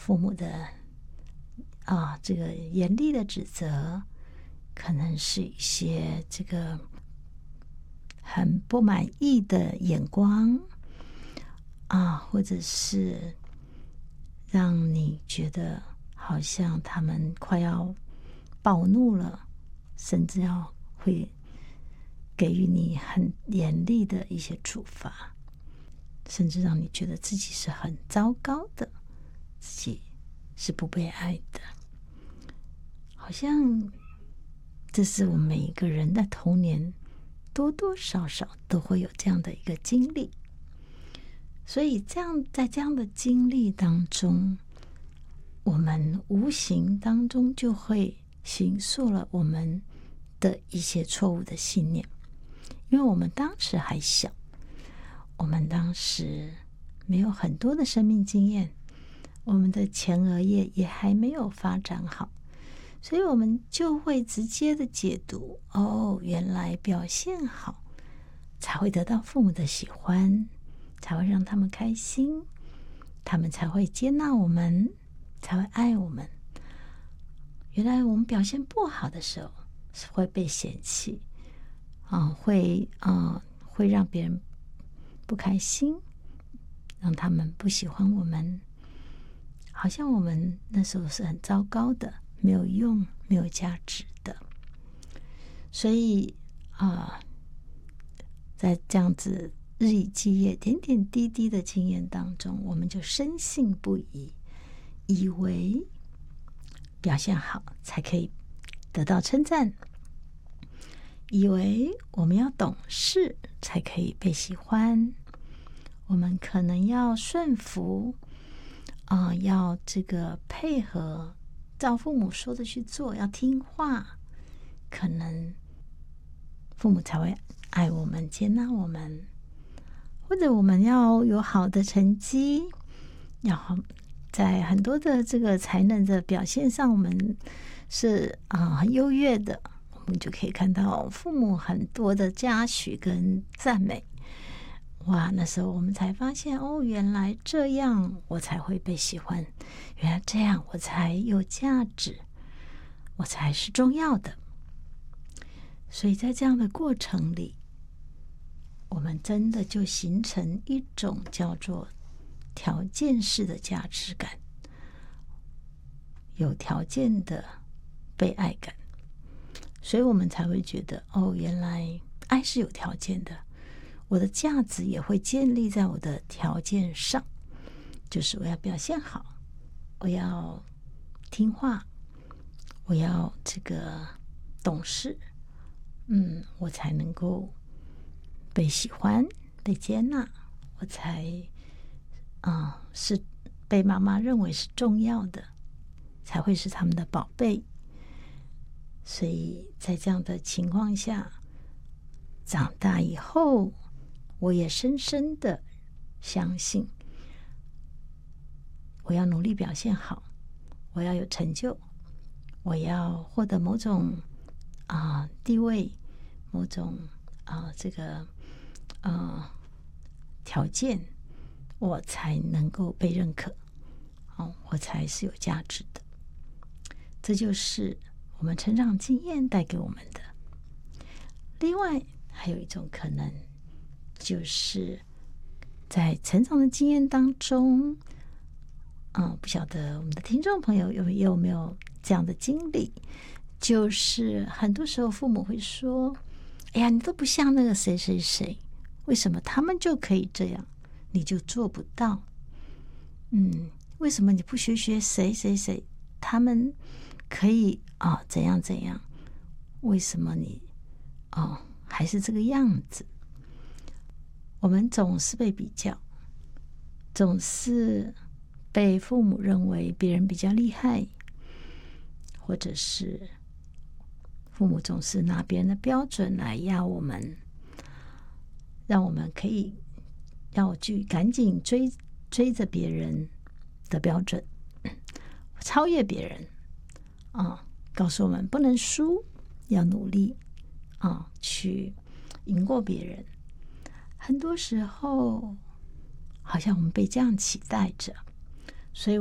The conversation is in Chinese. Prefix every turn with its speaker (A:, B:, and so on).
A: 父母的这个严厉的指责，可能是一些这个很不满意的眼光或者是让你觉得好像他们快要暴怒了，甚至会给予你很严厉的一些处罚，甚至让你觉得自己是很糟糕的，自己是不被爱的。好像这是我们每一个人的童年多多少少都会有这样的一个经历，所以在这样的经历当中，我们无形当中就会形塑了我们的一些错误的信念。因为我们当时还小，我们当时没有很多的生命经验，我们的前额叶也还没有发展好，所以我们就会直接的解读，原来表现好才会得到父母的喜欢，才会让他们开心，他们才会接纳我们，才会爱我们。原来我们表现不好的时候是会被嫌弃会让别人不开心，让他们不喜欢我们，好像我们那时候是很糟糕的，没有用，没有价值的。所以在这样子日以继夜、点点滴滴的经验当中，我们就深信不疑，以为表现好才可以得到称赞，以为我们要懂事才可以被喜欢，我们可能要顺服要这个配合照父母说的去做，要听话，可能父母才会爱我们，接纳我们。或者我们要有好的成绩，要在很多的这个才能的表现上，我们是很优越的，我们就可以看到父母很多的嘉许跟赞美。哇，那时候我们才发现原来这样我才会被喜欢，原来这样我才有价值，我才是重要的。所以在这样的过程里，我们真的就形成一种叫做条件式的价值感，有条件的被爱感，所以我们才会觉得原来爱是有条件的，我的价值也会建立在我的条件上，就是我要表现好，我要听话，我要这个懂事，我才能够被喜欢，被接纳，我才是被妈妈认为是重要的，才会是他们的宝贝。所以在这样的情况下，长大以后，我也深深的相信，我要努力表现好，我要有成就，我要获得某种地位，某种这个条件，我才能够被认可，我才是有价值的。这就是我们成长经验带给我们的。另外还有一种可能，就是在成长的经验当中，不晓得我们的听众朋友有没有这样的经历，就是很多时候父母会说，哎呀，你都不像那个谁谁谁，为什么他们就可以这样，你就做不到？为什么你不学谁谁谁，他们可以怎样怎样，为什么你还是这个样子？我们总是被比较，总是被父母认为别人比较厉害，或者是父母总是拿别人的标准来压我们，让我们可以要去赶紧追着别人的标准，超越别人告诉我们不能输，要努力去赢过别人。很多时候好像我们被这样期待着，